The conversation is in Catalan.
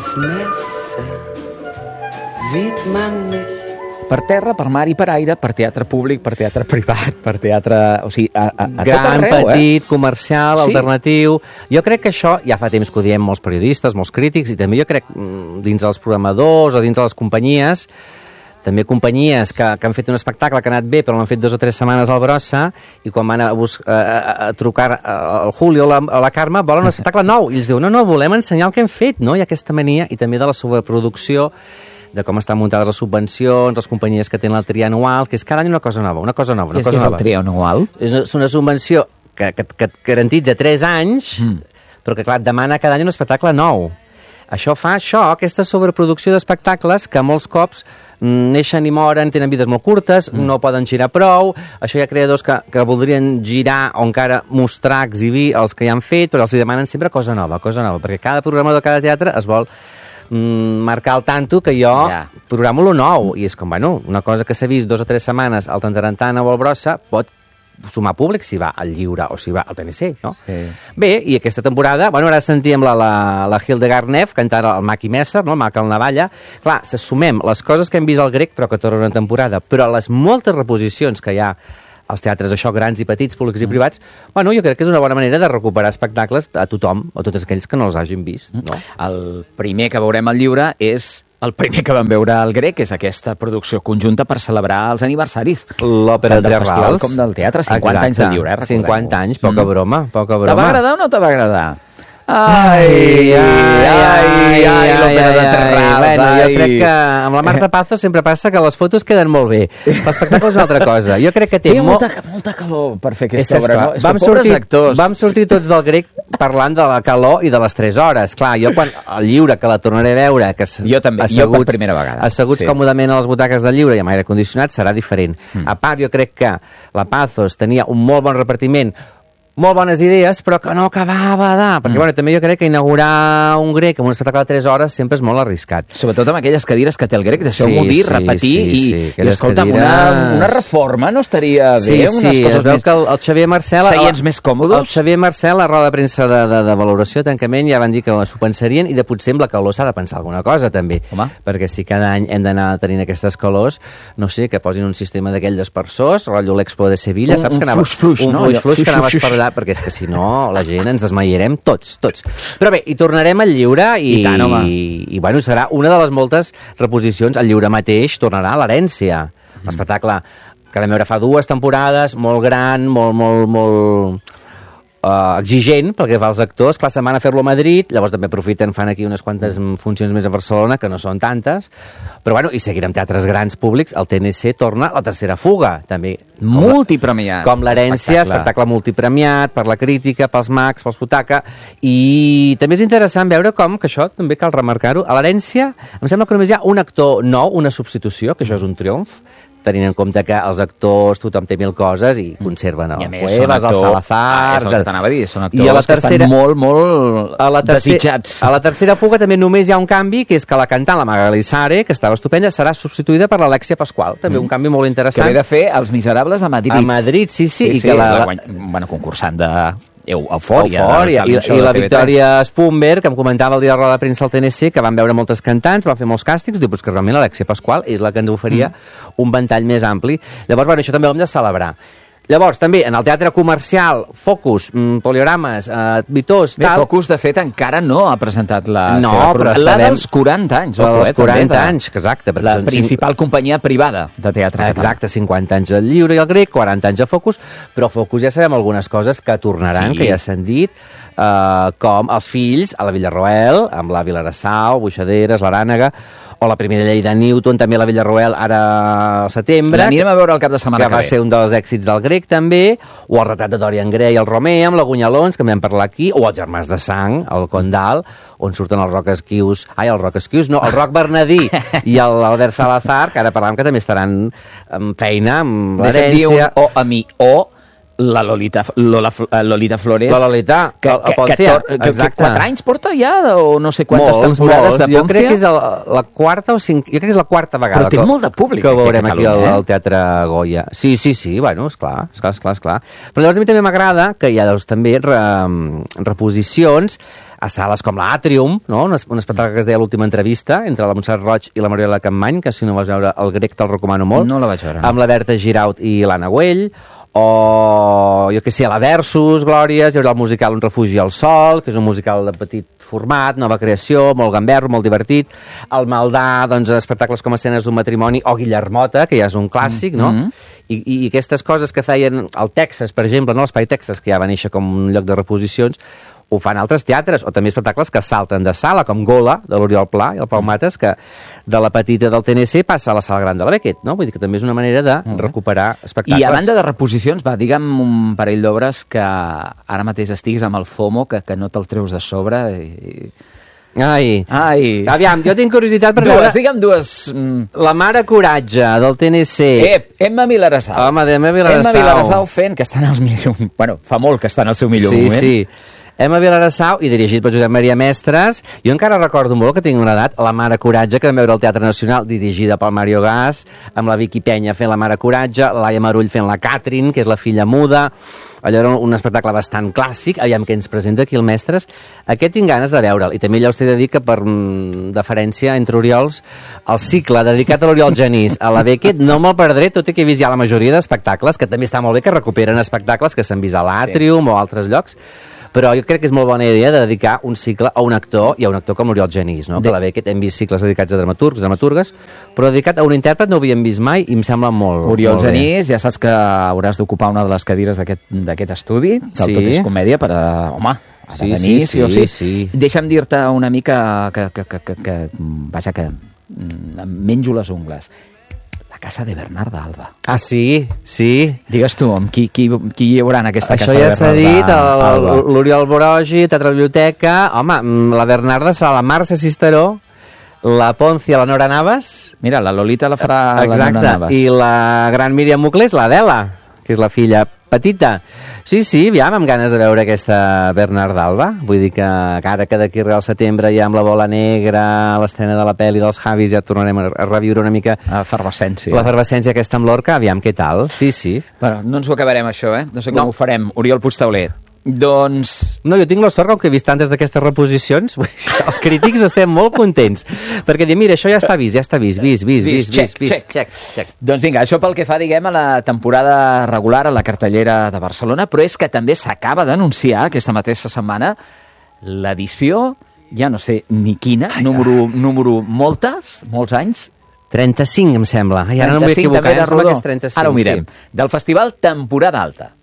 das Messer sieht man nicht. Per terra, per mar i per aire, per teatre públic, per teatre privat, per teatre... O sigui, a tot gran, arreu, petit, comercial, Sí. alternatiu... Jo crec que això ja fa temps que ho diem molts periodistes, molts crítics, i també jo crec dins dels programadors o dins de les companyies, també companyies que han fet un espectacle que ha anat bé, però l'han fet 2 o 3 setmanes al Brossa, i quan van a trucar al Julio o la Carme, volen un espectacle nou. I ells diuen, no, volem ensenyar el que hem fet, no? Hi ha aquesta mania, i també de la sobreproducció, de com estan muntades les subvencions, les companyies que tenen el trianual, que és cada any una cosa nova, una cosa nova. És que és el trianual? És una subvenció que et garantitza 3 anys, però que, clar, et demana cada any un espectacle nou. Això fa aquesta sobreproducció d'espectacles que molts cops neixen i moren, tenen vides molt curtes, no poden girar prou. Això hi ha creadors que voldrien girar o encara mostrar, exhibir els que ja han fet, però els demanen sempre cosa nova, perquè cada programador de cada teatre es vol marcar el tanto que jo programo lo nou, i és com, bueno, una cosa que s'ha vist 2 o 3 setmanes al Tantarantana o al Brossa pot sumar públic si va al Lliure o si va al TNC, no? Sí. Bé, i aquesta temporada, bueno, ara sentíem la Hildegard Neff cantant el Maki Messer, no? El Mac al Navalla. Clar, se sumem les coses que hem vist al Grec, però que tornen una temporada, però les moltes reposicions que hi ha als teatres, això, grans i petits, públics i privats, bueno, jo crec que és una bona manera de recuperar espectacles a tothom, o a tots aquells que no els hagin vist, no? El primer que veurem al Lliure és el primer que vam veure al Grec, que és aquesta producció conjunta per celebrar els aniversaris. L'Òpera Tant del Tres festival Rals. com del teatre, 50 anys del Lliure, recordeu-ho. 50 anys, poca broma, poca broma. Te va agradar o no te va agradar? Ai, l'Òpera de Tres Rals. Bueno, jo crec que amb la Marta Pazos sempre passa que les fotos queden molt bé. L'espectacle és una altra cosa. Jo crec que té molta calor per fer aquesta obra, no? És que pobres sortir, actors. vam sortir tots del Grec parlant de la calor i de les 3 hores. Clar, jo quan al Lliure, que la tornaré a veure, que jo també, jo per primera vegada. Asseguts còmodament a les butaques del Lliure i amb aire condicionat, serà diferent. A part, jo crec que la Pazos tenia un molt bon repartiment, molt bones idees, però que no acabava de... Perquè, bueno, també jo crec que inaugurar un Grec amb un espectacle de 3 hores sempre és molt arriscat. Sobretot amb aquelles cadires que té el Grec, deixeu-m'ho dir, repetir, i escolta'm, una reforma no estaria bé? Sí, es veu que el Xavier Marcel... Seients més còmodes? El Xavier Marcel, a roda de premsa de valoració, tancament, ja van dir que s'ho pensarien, i de potser amb la calor s'ha de pensar alguna cosa, també. Home. Perquè si cada any hem d'anar tenint aquestes calors, no sé, que posin un sistema d'aquell d'aspersors, rotllo l'Expo de Sevilla, saps que anava... Un fluix que anaves per allà, perquè és que si no la gent ens desmaiarem tots. Però bé, hi tornarem al Lliure i bueno, serà una de les moltes reposicions. El Lliure mateix tornarà a l'Herència. L'espectacle que vam veure fa 2 temporades, molt gran, molt exigent pel que fa als actors. Clar, se'n van a fer-lo a Madrid, llavors també aprofiten, fan aquí unes quantes funcions més a Barcelona, que no són tantes, però bueno, i seguirem teatres grans públics. El TNC torna a La Tercera Fuga, també. Multipremiat. Com l'Herència, espectacle multipremiat per la crítica, pels mags, pels butaca, i també és interessant veure com, que això també cal remarcar-ho, a l'Herència em sembla que només hi ha un actor nou, una substitució, que això és un triomf, tenint en compte que els actors, tothom té 1000 coses i conserven el Cuevas, el Salazar... És el que t'anava a dir, són actors que estan molt desitjats. A La Tercera Fuga també només hi ha un canvi, que és que la cantant, la Magali Sare, que estava estupenda, serà substituïda per l'Alexia Pasqual, també un canvi molt interessant. Que ve de fer Els Miserables a Madrid. A Madrid, sí. I que concursant de... Eufòria. I la Victòria Spumber, que em comentava el dia de la roda de premsa al TNC, que van veure moltes cantants, van fer molts càstigs, diu que realment l'Alexia Pasqual és la que ens oferia un ventall més ampli. Llavors, bueno, això també ho hem de celebrar. Llavors, també, en el teatre comercial, Focus, Poliorames, Vitós, tal... Bé, Focus, de fet, encara no ha presentat la seva però la dels 40 anys. La dels 40 anys, exacte. La principal companyia privada de teatre. Exacte, 50 anys al Lliure i al Grec, 40 anys a Focus, però Focus ja sabem algunes coses que tornaran, que ja s'han dit, com Els fills, a la Villarroel, amb la Vilarassau, Buixaderes, l'Arànega, o La primera llei de Newton, també a la Villarroel, ara al setembre. L'anirem a veure el cap de setmana que va ser un dels èxits del Grec, també, o El retrat de Dorian Gray, el Romer, amb la Gunyalons, que en vam parlar aquí, o Els germans de sang, el Condal, on surten el Roc Bernadí i l'Albert Salazar, que ara parlàvem que també estaran en feina amb l'Herència. O a mi, o la Lolita Flores. La Lolita, que 4 anys porta ja, o no sé quantes temporades de Pòncia. Jo crec que és la quarta o cinc... Jo crec que és la quarta vegada. Però té molt de públic. Que veurem aquí al Teatre Goya. Sí, bueno, esclar. Però llavors a mi també m'agrada que hi ha també reposicions a sales com l'Atrium, no? Un espectacle que es deia L'última entrevista, entre la Montserrat Roig i la Mariela Campmany, que si no vas veure el grec te'l recomano molt. No la vaig veure. Amb la Berta Giraut i l'Anna Güell, o jo què sé, a la Versus, Glòries, hi haurà el musical Un refugi al sol, que és un musical de petit format, nova creació, molt gamberro, molt divertit. El Maldà, doncs, espectacles com Escenes d'un matrimoni, o Guillermota, que ja és un clàssic, no? I aquestes coses que feien al Texas, per exemple, no? L'Espai Texas, que ja va néixer com un lloc de reposicions, ho fan altres teatres, o també espectacles que salten de sala, com Gola, de l'Oriol Pla i el Pau Mates, que de la petita del TNC passa a la sala gran de la Beckett, no? Vull dir que també és una manera de recuperar espectacles. I a banda de reposicions, va, digue'm un parell d'obres que ara mateix estiguis amb el FOMO, que no te'l treus de sobre i... Ai. Aviam, jo tinc curiositat per veure... Digue'm dues... La Mare Coratge, del TNC. Emma Vilarassau. Home, Emma Vilarassau fent, que està en els millors... Bueno, fa molt que està en el seu millor moment. Sí. Emma Vilarassau, i dirigit per Josep Maria Mestres. Jo encara recordo molt que tinc una edat, La Mare Coratge, que vam veure al Teatre Nacional, dirigida pel Mario Gas, amb la Vicky Penya fent La Mare Coratge, Laia Marull fent la Catherine, que és la filla muda. Allò era un espectacle bastant clàssic. Aviam què ens presenta aquí el Mestres. Aquest tinc ganes de veure'l. I també ja us he de dir que per deferència entre Oriols, el cicle dedicat a l'Oriol Genís a la Beckett no me'l perdré, tot i que he vist ja la majoria d'espectacles, que també està molt bé que recuperen espectacles que s'han vist a l'Àtrium o a altres llocs. Però jo crec que és molt bona idea de dedicar un cicle a un actor, i a un actor com l'Oriol Genís, no? Que a la Beckett hem vist cicles dedicats a dramaturgues, però dedicat a un intèrpret no ho havíem vist mai i em sembla molt Oriol Genís, ja saps que hauràs d'ocupar una de les cadires d'aquest estudi, del Tot és comèdia, per a... Home, ha de venir, sí. Deixa'm dir-te una mica vaja, que em menjo les ungles. Casa de Bernarda Alba. Ah, sí? Digues tu, amb qui hi haurà en aquesta casa de Bernarda Alba? Això ja s'ha dit, l'Oriol Borogi, Teatre Biblioteca... Home, la Bernarda serà la Marcia Cisteró, la Poncia, la Nora Navas... Mira, la Lolita la farà la Nora Navas. I la gran Míriam Muclés, l'Adela, que és la filla petita. Sí, aviam, amb ganes de veure aquesta Bernarda Alba. Vull dir que ara que d'aquí al setembre ja amb la Bola Negra, l'estrena de la pel·li dels Javis, ja tornarem a reviure una mica... L'efervescència. L'efervescència aquesta amb l'Orca, aviam què tal. Sí. Bueno, no ens ho acabarem, això, No sé com ho farem. Oriol Puigtauler. Doncs... No, jo tinc la sort, com que he vist tantes d'aquestes reposicions, els crítics estem molt contents, perquè diuen, mira, això ja està vist, Check. Doncs vinga, això pel que fa, diguem, a la temporada regular a la cartellera de Barcelona, però és que també s'acaba d'anunciar aquesta mateixa setmana l'edició, ja no sé ni quina, número molts anys, 35, em sembla. I ara no m'he equivocat, em sembla que és 35. Ara ho mirem. Del Festival Temporada Alta.